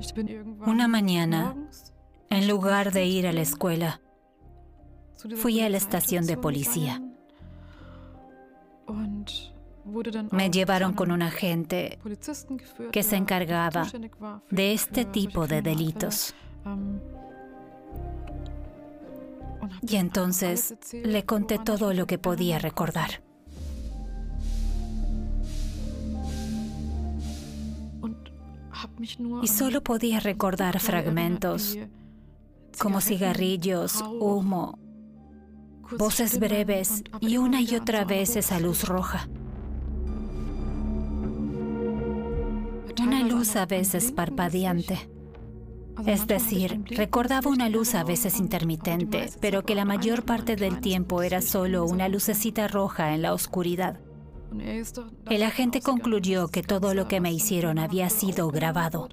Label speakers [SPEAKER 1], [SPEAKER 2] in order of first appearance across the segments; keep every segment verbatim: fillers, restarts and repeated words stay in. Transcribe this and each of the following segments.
[SPEAKER 1] Una mañana, en lugar de ir a la escuela, fui a la estación de policía. Me llevaron con un agente que se encargaba de este tipo de delitos. Y entonces le conté todo lo que podía recordar. Y solo podía recordar fragmentos, como cigarrillos, humo, voces breves y una y otra vez esa luz roja. Una luz a veces parpadeante. Es decir, recordaba una luz a veces intermitente, pero que la mayor parte del tiempo era solo una lucecita roja en la oscuridad. El agente concluyó que todo lo que me hicieron había sido grabado.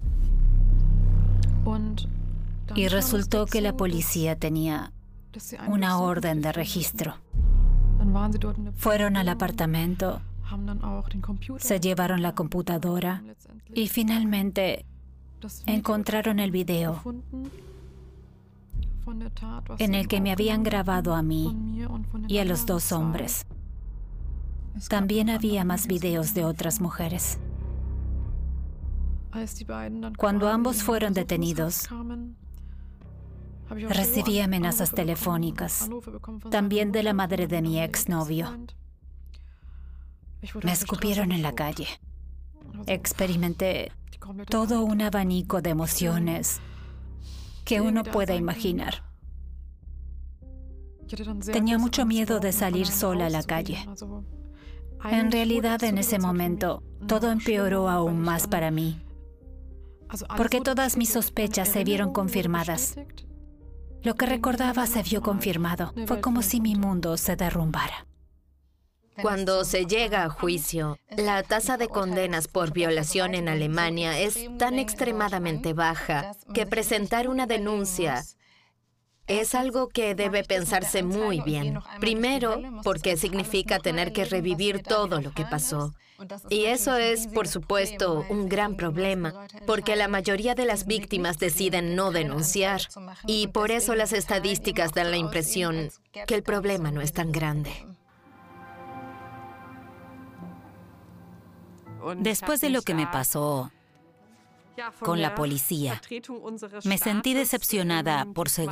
[SPEAKER 1] Y resultó que la policía tenía una orden de registro. Fueron al apartamento, se llevaron la computadora y finalmente encontraron el video en el que me habían grabado a mí y a los dos hombres. También había más videos de otras mujeres. Cuando ambos fueron detenidos, recibí amenazas telefónicas, también de la madre de mi exnovio. Me escupieron en la calle. Experimenté todo un abanico de emociones que uno puede imaginar. Tenía mucho miedo de salir sola a la calle. En realidad, en ese momento, todo empeoró aún más para mí, porque todas mis sospechas se vieron confirmadas. Lo que recordaba se vio confirmado. Fue como si mi mundo se derrumbara.
[SPEAKER 2] Cuando se llega a juicio, la tasa de condenas por violación en Alemania es tan extremadamente baja que presentar una denuncia es algo que debe pensarse muy bien. Primero, porque significa tener que revivir todo lo que pasó. Y eso es, por supuesto, un gran problema, porque la mayoría de las víctimas deciden no denunciar. Y por eso las estadísticas dan la impresión que el problema no es tan grande.
[SPEAKER 1] Después de lo que me pasó con la policía, me sentí decepcionada por